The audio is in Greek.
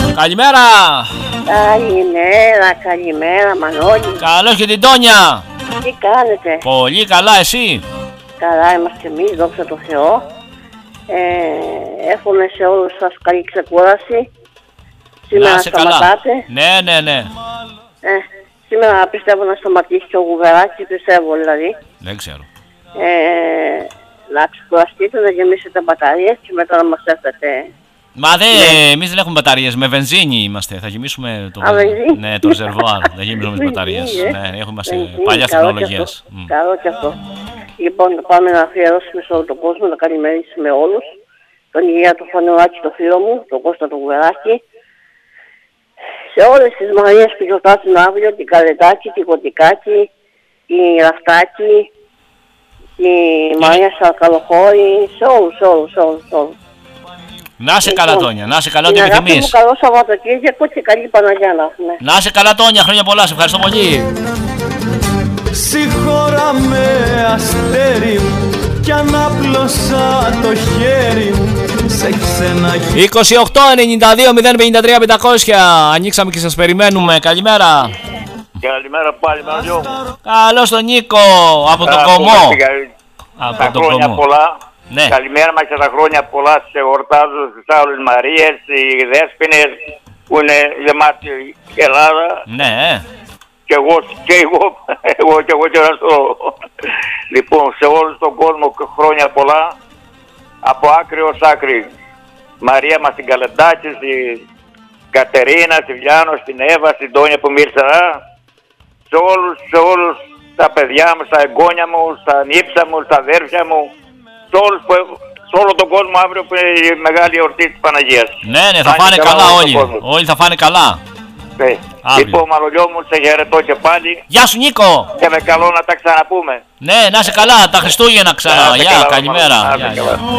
Καλημέρα. Καλημέρα Μανώλη. Καλώς και την Τόνια. Τι κάνετε? Πολύ καλά, εσύ? Καλά είμαστε εμείς, δόξα τω Θεώ. Εύχομαι σε όλους σας καλή ξεκούραση. Σήμερα να σταματάτε. Ναι. Σήμερα πιστεύω να σταματήσει το Γουβεράκι, πιστεύω δηλαδή. Δεν ξέρω. Να ξεκουραστείτε, να γεμίσετε μπαταρίες και μετά να μας έρθετε. Μα εμείς δεν έχουμε μπαταρίες, με βενζίνη είμαστε. Θα γεμίσουμε το, βενζίνη. Το ρεζερβουάρ, δεν γεμίζουμε τις μπαταρίες. Ναι, είμαστε παλιά τεχνολογία. Καλό και αυτό. Λοιπόν, πάμε να αφιερώσουμε σε όλο τον κόσμο, να καλημερίσουμε όλους. Τον Υγεία του Φανουράκη, το φίλο μου, τον Κώστα του Γουβεράκη. Σε όλες τις Μαρίες που γιορτάζουν αύριο, την Καλετάκη, την Κωτικάκη, την Ραφτάκη, τη Μαρία Σαρκαλοχώρη, σε όλους. Να είσαι καλά, Τόνια, να είσαι καλά, ό,τι επιθυμείς. Καλό Σαββατοκύριακο και καλή Παναγιά να έχουμε. Να είσαι καλά, Τόνια, χρόνια πολλά, σε ευχαριστώ πολύ. Συγχώρα με αστέρι μου κι ανάπλωσα το χέρι μου σε ξένα 28-92-053-500. Ανοίξαμε και σας περιμένουμε. Καλημέρα. Καλημέρα πάλι Μαριό μου. Καλώς τον Νίκο από τον Κομμό. Τα χρόνια πολλά. Ναι. Καλημέρα μας και τα χρόνια πολλά σε εορτάζω στις άλλες Μαρίες, οι Δέσποινες που είναι γεμάτη η Ελλάδα. Ναι. Και εγώ και ένα Λοιπόν, σε όλο τον κόσμο χρόνια πολλά, από άκρη ως άκρη. Μαρία μας στην Καλεντάκη, στην Κατερίνα, στη Βιάνο, στην Εύα, στην Τόνια που μίλησα. Σε όλους τα παιδιά μου, στα εγγόνια μου, στα νύψα μου, στα αδέρφια μου, σε όλο τον κόσμο αύριο που είναι η μεγάλη εορτή της Παναγίας. Ναι, θα φάνε καλά όλοι. Όλοι θα φάνε καλά. Ναι. Λοιπόν, Μανολιό μου, σε χαιρετώ και πάλι. Γεια σου, Νίκο. Και με καλό να τα ξαναπούμε. Ναι, να είσαι καλά, τα Χριστούγεννα ξανά. Γεια, καλημέρα.